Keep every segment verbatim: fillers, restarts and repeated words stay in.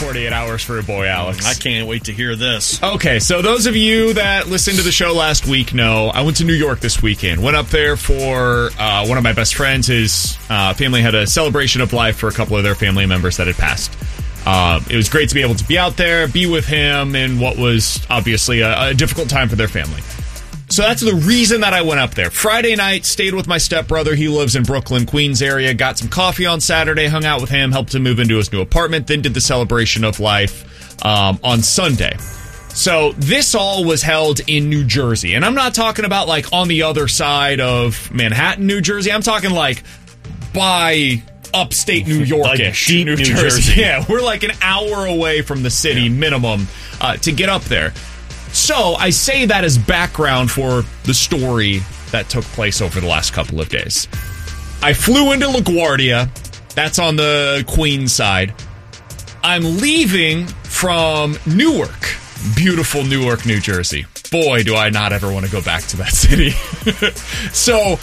forty-eight hours for a boy, Alex. I can't wait to hear this. Okay, so those of you that listened to the show last week know I went to New York this weekend. Went up there for uh, one of my best friends. His uh, family had a celebration of life for a couple of their family members that had passed. Uh, it was great to be able to be out there, be with him in what was obviously a, a difficult time for their family. So that's the reason that I went up there. Friday night, stayed with my stepbrother. He lives in Brooklyn, Queens area. Got some coffee on Saturday, hung out with him, helped him move into his new apartment, then did the celebration of life um, on Sunday. So this all was held in New Jersey. And I'm not talking about like on the other side of Manhattan, New Jersey. I'm talking like by upstate New York-ish. Like deep New, New Jersey. Jersey. Yeah, we're like an hour away from the city minimum uh, to get up there. So I say that as background for the story that took place over the last couple of days. I flew into LaGuardia. That's on the Queens side. I'm leaving from Newark. Beautiful Newark, New Jersey. Boy, do I not ever want to go back to that city. So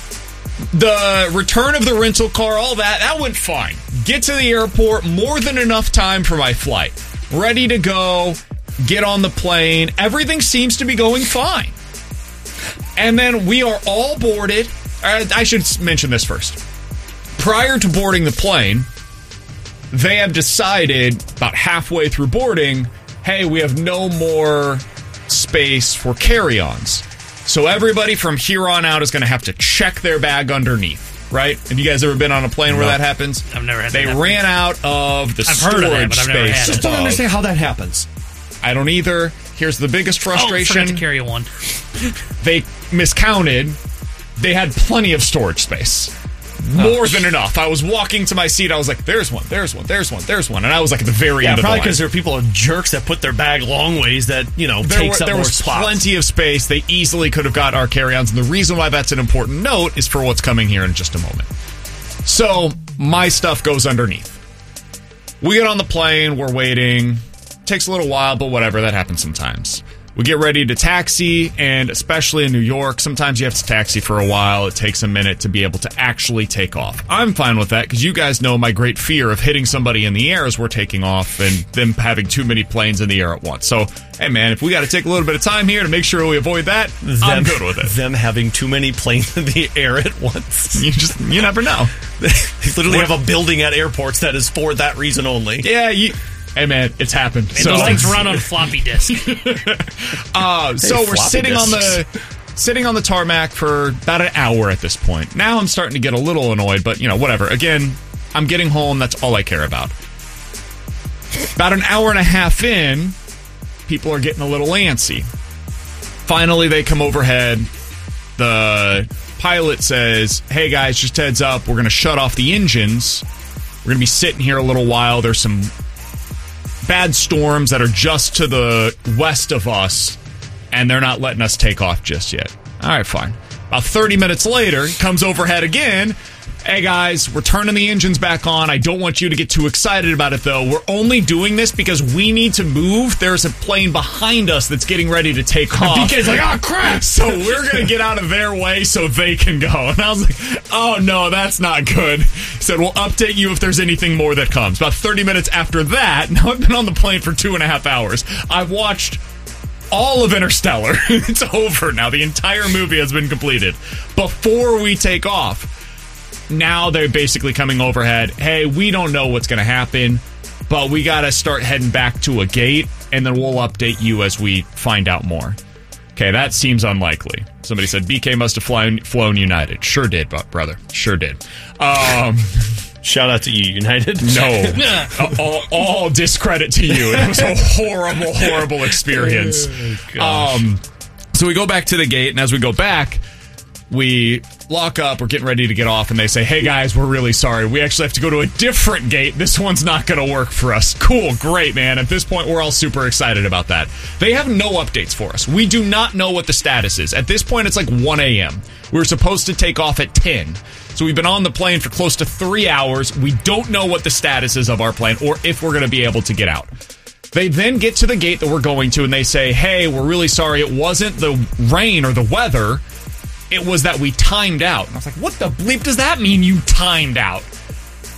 the return of the rental car, all that, that went fine. Get to the airport, more than enough time for my flight. Ready to go. Get on the plane. Everything seems to be going fine. And then we are all boarded. Uh, I should mention this first. Prior to boarding the plane, they have decided about halfway through boarding, hey, we have no more space for carry-ons. So everybody from here on out is going to have to check their bag underneath, right? Have you guys ever been on a plane where No. that happens? I've never had They that ran out of the I've storage heard of that, but I've never space. had it. Just don't of- understand how that happens. I don't either. Here's the biggest frustration. Oh, forgot to carry one. They miscounted. They had plenty of storage space. More than enough. I was walking to my seat. I was like, there's one, there's one, there's one, there's one. And I was like at the very Yeah, end of the probably line. because there are people jerks that put their bag long ways that, you know, There, takes were, up there more was spots. plenty of space. They easily could have got our carry-ons. And the reason why that's an important note is for what's coming here in just a moment. So my stuff goes underneath. We get on the plane. We're waiting. Takes a little while, but whatever. That happens sometimes. We get ready to taxi, and especially in New York, sometimes you have to taxi for a while. It takes a minute to be able to actually take off. I'm fine with that because you guys know my great fear of hitting somebody in the air as we're taking off and them having too many planes in the air at once. So, hey man, if we got to take a little bit of time here to make sure we avoid that, Them, I'm good with it. Them having too many planes in the air at once. You just, you never know. They literally have a building at airports that is for that reason only. Yeah, you... Hey man, it's happened. And So, those things run on floppy disk. uh, so Hey, we're floppy sitting on the sitting on the tarmac for about an hour at this point. Now I'm starting to get a little annoyed, but you know, whatever. Again, I'm getting home. That's all I care about. About an hour and a half in, people are getting a little antsy. Finally, they come overhead. The pilot says, "Hey guys, just heads up. We're going to shut off the engines. We're going to be sitting here a little while. There's some bad storms that are just to the west of us, and they're not letting us take off just yet." All right, fine. About thirty minutes later, he comes overhead again. "Hey, guys, we're turning the engines back on. I don't want you to get too excited about it, though. We're only doing this because we need to move. There's a plane behind us that's getting ready to take off." B K's like, "Oh, crap!" So we're going to get out of their way so they can go. And I was like, oh, no, that's not good. He said, "We'll update you if there's anything more that comes." About thirty minutes after that, now I've been on the plane for two and a half hours. I've watched all of Interstellar. It's over now. The entire movie has been completed. Before we take off, now they're basically coming overhead. "Hey, we don't know what's going to happen, but we got to start heading back to a gate, and then we'll update you as we find out more." Okay, that seems unlikely. Somebody said B K must have flown, flown United. Sure did, brother. Sure did. Um, Shout out to you, United. no. all, all discredit to you. It was a horrible, horrible experience. Oh, Um, so we go back to the gate, and as we go back, we lock up, we're getting ready to get off, and they say, "Hey guys, we're really sorry. We actually have to go to a different gate. This one's not going to work for us." Cool, great, man. At this point, we're all super excited about that. They have no updates for us. We do not know what the status is. At this point, it's like one a.m. We were supposed to take off at ten. So we've been on the plane for close to three hours. We don't know what the status is of our plane or if we're going to be able to get out. They then get to the gate that we're going to, and they say, "Hey, we're really sorry. It wasn't the rain or the weather. It was that we timed out." And I was like, what the bleep does that mean, you timed out?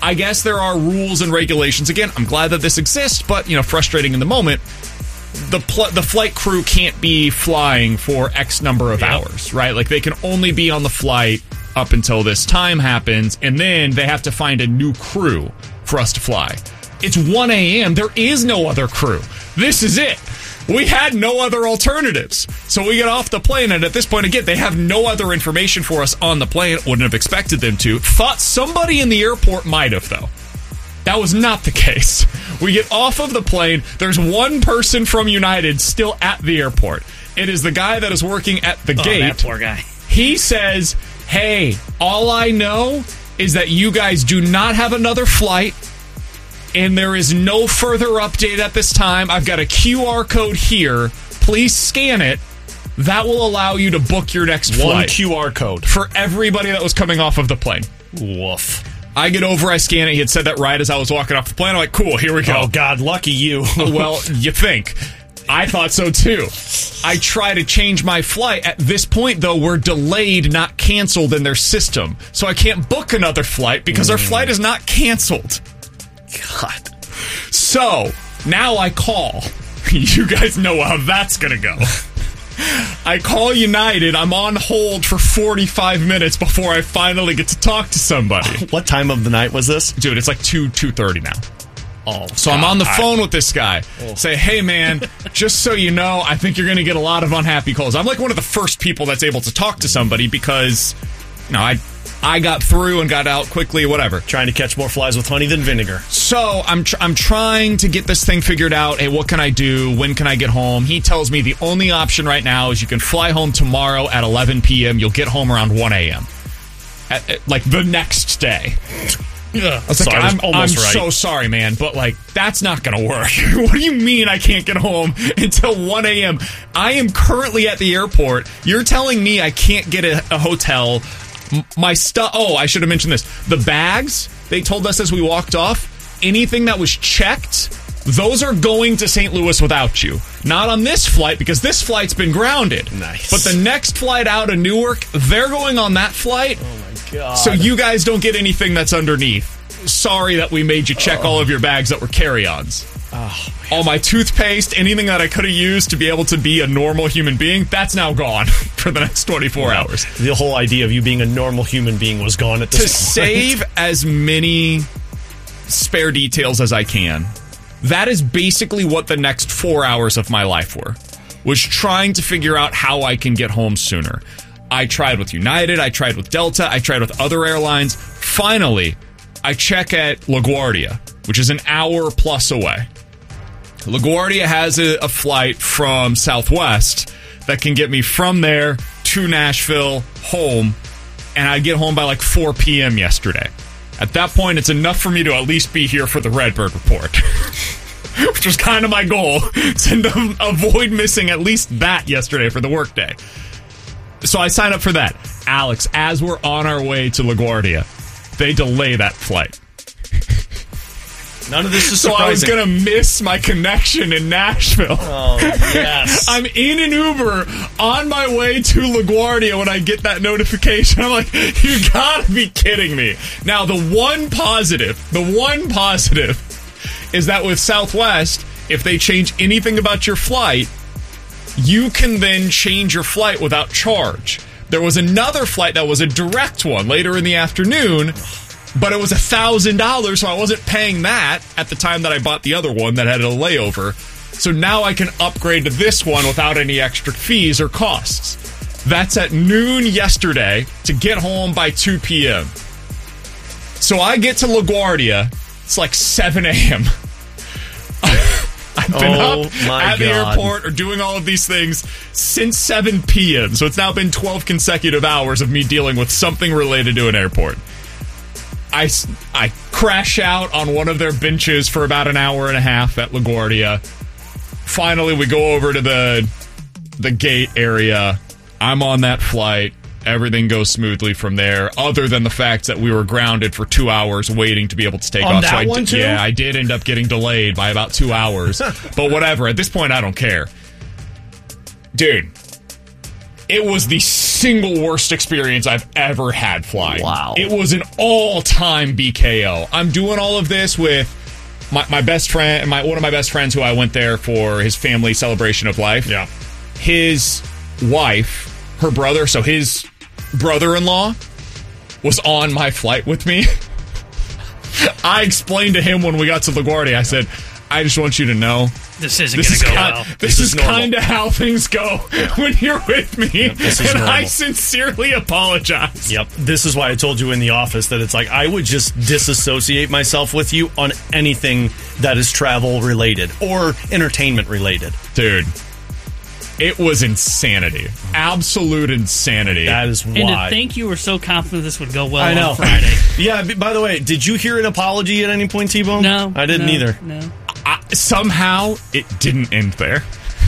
I guess there are rules and regulations. Again, I'm glad that this exists, but, you know, frustrating in the moment. The pl- the flight crew can't be flying for X number of yep. hours, right? Like, they can only be on the flight up until this time happens, and then they have to find a new crew for us to fly. It's one a.m. There is no other crew. This is it. We had no other alternatives. So we get off the plane, and at this point, again, they have no other information for us on the plane. Wouldn't have expected them to. Thought somebody in the airport might have, though. That was not the case. We get off of the plane. There's one person from United still at the airport. It is the guy that is working at the oh, gate. That poor guy. He says, hey, all I know is that you guys do not have another flight, and there is no further update at this time. I've got a Q R code here. Please scan it. That will allow you to book your next flight. One Q R code. For everybody that was coming off of the plane. Woof. I get over, I scan it. He had said that right as I was walking off the plane. I'm like, cool, here we go. Oh, God, lucky you. Well, you think. I thought so, too. I try to change my flight. At this point, though, we're delayed, not canceled in their system. So I can't book another flight because mm. our flight is not canceled. God. So, now I call. You guys know how that's going to go. I call United. I'm on hold for forty-five minutes before I finally get to talk to somebody. What time of the night was this? Dude, it's like two, two thirty now. Oh, so God. I'm on the phone with this guy. Oh. Say, hey, man, just so you know, I think you're going to get a lot of unhappy calls. I'm like one of the first people that's able to talk to somebody because, you know, I I got through and got out quickly, whatever. Trying to catch more flies with honey than vinegar. So I'm tr- I'm trying to get this thing figured out. Hey, what can I do? When can I get home? He tells me the only option right now is you can fly home tomorrow at eleven p.m. You'll get home around one a.m. At, at, like the next day. Yeah. I was like, sorry, I'm, almost I'm right. so sorry, man, but like that's not gonna work. What do you mean I can't get home until one a.m.? I am currently at the airport. You're telling me I can't get a, a hotel. M- my stuff. Oh, I should have mentioned this. The bags they told us as we walked off. Anything that was checked, those are going to Saint Louis without you. Not on this flight because this flight's been grounded. Nice. But the next flight out of Newark, they're going on that flight. Oh my God. So you guys don't get anything that's underneath. Sorry that we made you check oh. all of your bags that were carry-ons. Oh, all my toothpaste, anything that I could have used to be able to be a normal human being, that's now gone for the next twenty-four wow. hours. The whole idea of you being a normal human being was gone at this to point. Save as many spare details as I can. That is basically what the next four hours of my life were. Was trying to figure out how I can get home sooner. I tried with United, I tried with Delta, I tried with other airlines. Finally, I check at LaGuardia, which is an hour plus away. LaGuardia has a, a flight from Southwest that can get me from there to Nashville, home, and I get home by like four p.m. yesterday. At that point, it's enough for me to at least be here for the Redbird Report. Which was kind of my goal, to avoid missing at least that yesterday for the workday. So I signed up for that. Alex, as we're on our way to LaGuardia, they delay that flight. None of this is so surprising. I was going to miss my connection in Nashville. Oh, yes. I'm in an Uber on my way to LaGuardia when I get that notification. I'm like, you gotta be kidding me. Now, the one positive, the one positive is that with Southwest, if they change anything about your flight, you can then change your flight without charge. There was another flight that was a direct one later in the afternoon, but it was one thousand dollars, so I wasn't paying that at the time that I bought the other one that had a layover. So now I can upgrade to this one without any extra fees or costs. That's at noon yesterday to get home by two p.m. So I get to LaGuardia. It's like seven a.m. I've been oh, up my at the God. airport or doing all of these things since seven p.m. So it's now been twelve consecutive hours of me dealing with something related to an airport. I, I crash out on one of their benches for about an hour and a half at LaGuardia. Finally, we go over to the the gate area. I'm on that flight. Everything goes smoothly from there, other than the fact that we were grounded for two hours waiting to be able to take on off. That so I one did, too? Yeah, I did end up getting delayed by about two hours. But whatever. At this point, I don't care. Dude, it was the single worst experience I've ever had flying. Wow. It was an all-time B K O. I'm doing all of this with my, my best friend, my one of my best friends who I went there for his family celebration of life. Yeah. His wife, her brother, so his brother-in-law was on my flight with me. I explained to him when we got to LaGuardia, I said, I just want you to know This isn't this going is to go kind, well. This, This is, is normal. kind of how things go when you're with me, this is and I normal. sincerely apologize. Yep. This is why I told you in the office that it's like I would just disassociate myself with you on anything that is travel related or entertainment related. Dude, it was insanity. Absolute insanity. That is And to why. think you were so confident this would go well I know. on Friday. Yeah. b- By the way, did you hear an apology at any point, T-Bone? No. I didn't no, either. No. I, somehow, it didn't end there.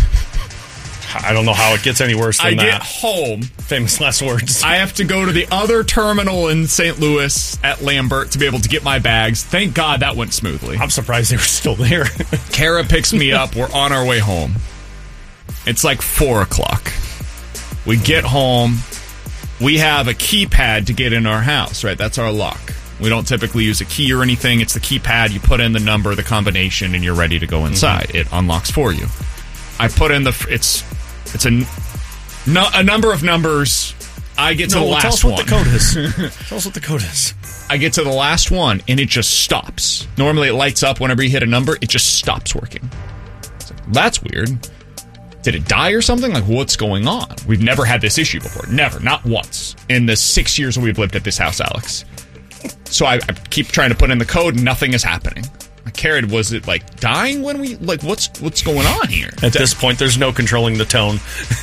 I don't know how it gets any worse than I that. get home. Famous last words. I have to go to the other terminal in Saint Louis at Lambert to be able to get my bags. Thank God that went smoothly. I'm surprised they were still there. Kara picks me up. We're on our way home. It's like four o'clock. We get home. We have a keypad to get in our house, right? That's our lock. We don't typically use a key or anything. It's the keypad. You put in the number, the combination, and you're ready to go inside. Mm-hmm. It unlocks for you. I put in the... It's it's a, no, a number of numbers. I get to no, the well, last tell us what one. the code is. Tell us what the code is. I get to the last one, and it just stops. Normally, it lights up whenever you hit a number. It just stops working. Like, that's weird. Did it die or something? Like, what's going on? We've never had this issue before. Never. Not once. In the six years we've lived at this house, Alex. So I, I keep trying to put in the code. Nothing is happening. Like, Karen, was it, like, dying when we... Like, what's what's going on here? At this point, there's no controlling the tone.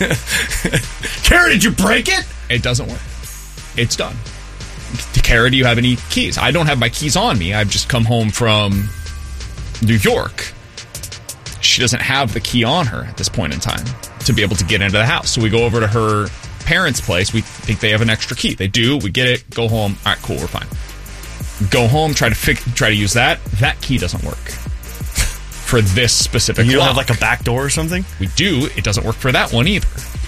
Kara, did you break it? It doesn't work. It's done. Kara, do you have any keys? I don't have my keys on me. I've just come home from New York. She doesn't have the key on her at this point in time to be able to get into the house. So we go over to her parents' place. We think they have an extra key. They do. We get it. Go home. All right, cool. We're fine. Go home. Try to fix, try to use that. That key doesn't work for this specific. You don't lock. have like a back door or something? We do. It doesn't work for that one either.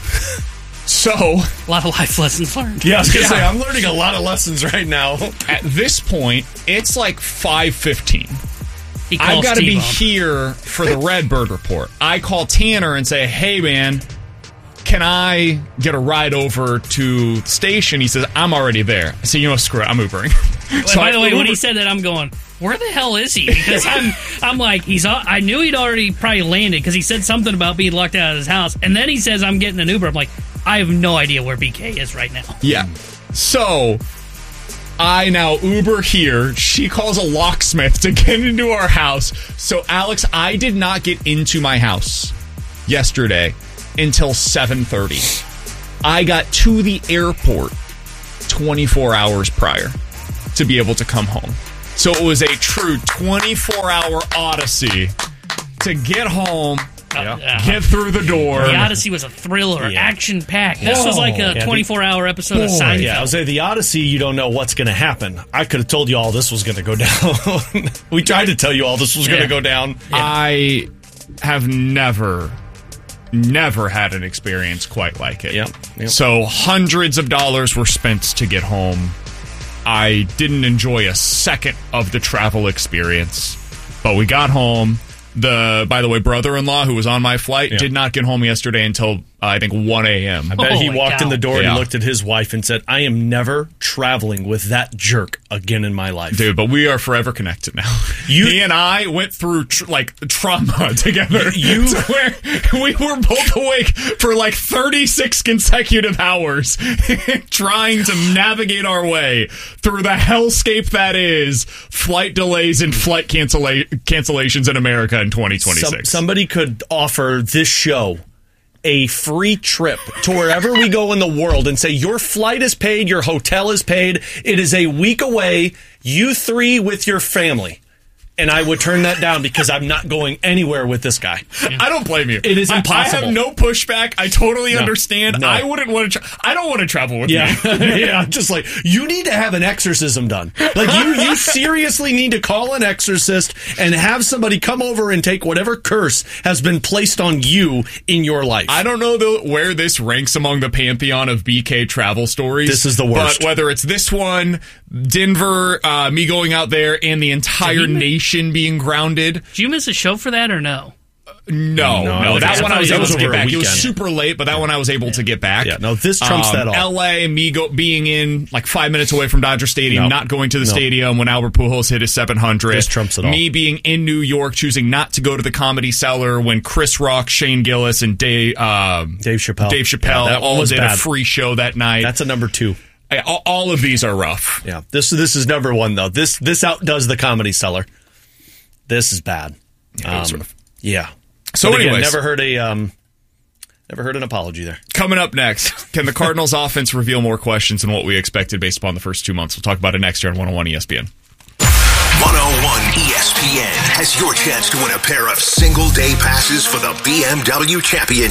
So A lot of life lessons learned. Yeah, I was going to Yeah. say, I'm learning a lot of lessons right now. at this point, it's like five fifteen. He calls I've got to be T-Bone. here for the Redbird report. I call Tanner and say, hey, man, can I get a ride over to the station? He says, I'm already there. I say, you know, screw it, I'm Ubering. So by I the way, when Uber- he said that, I'm going, where the hell is he? Because I'm, I'm like, he's. al- I knew he'd already probably landed because he said something about being locked out of his house, and then he says, I'm getting an Uber. I'm like, I have no idea where B K is right now. Yeah. So I now Uber here. She calls a locksmith to get into our house. So, Alex, I did not get into my house yesterday until seven thirty. I got to the airport twenty-four hours prior to be able to come home. So it was a true twenty-four hour odyssey to get home, Uh, get through the door. The Odyssey was a thriller, Yeah. action-packed. This was like a Yeah, twenty-four hour episode of Boy. Seinfeld. Yeah, I was saying the Odyssey, you don't know what's going to happen. I could have told you all this was going to go down. We tried to tell you all this was going to Yeah. go down. I have never, never had an experience quite like it. Yep, yep. So hundreds of dollars were spent to get home. I didn't enjoy a second of the travel experience, but we got home. The, by the way, brother-in-law who was on my flight Yeah. did not get home yesterday until uh, I think one a.m. I bet he Holy walked cow. in the door and Yeah. he looked at his wife and said, I am never traveling with that jerk again in my life. Dude, but we are forever connected now. You- he and I went through tr- like trauma together. You- to where we were both awake for like thirty-six consecutive hours, trying to navigate our way through the hellscape that is flight delays and flight cancella- cancellations in America in twenty twenty-six. Some, somebody could offer this show a free trip to wherever we go in the world and say, your flight is paid, your hotel is paid, it is a week away, you three with your family And I would turn that down because I'm not going anywhere with this guy. I don't blame you. It is I- impossible. I, have no pushback. I totally No. understand. No. I wouldn't want to. Tra- I don't want to travel with Yeah, you. yeah. Just like you need to have an exorcism done. Like you, you seriously need to call an exorcist and have somebody come over and take whatever curse has been placed on you in your life. I don't know though where this ranks among the pantheon of B K travel stories. This is the worst. But whether it's this one, Denver, uh, me going out there, and the entire Did he ma- nation being grounded. Did you miss a show for that or no? No, No, no, I that thought one I was that able was to get over a back. It was weekend. super late, but that one I was able to get back. Yeah, no, this trumps Um, that all. L A, me go, being in like five minutes away from Dodger Stadium, No. not going to the No. stadium when Albert Pujols hit his seven hundred. This trumps it all. Me being in New York, choosing not to go to the Comedy Cellar when Chris Rock, Shane Gillis, and Dave, um, Dave Chappelle. Dave Chappelle Yeah, that one all was did bad. a free show that night. That's a number two. I- all, all of these are rough. Yeah, this this is number one though. This this outdoes the Comedy Cellar. This is bad. Yeah, it was Um, rough. yeah. So But again, anyways. never heard a um, never heard an apology there. Coming up next, can the Cardinals offense reveal more questions than what we expected based upon the first two months? We'll talk about it next year on one oh one E S P N. one oh one E S P N has your chance to win a pair of single-day passes for the B M W Championship.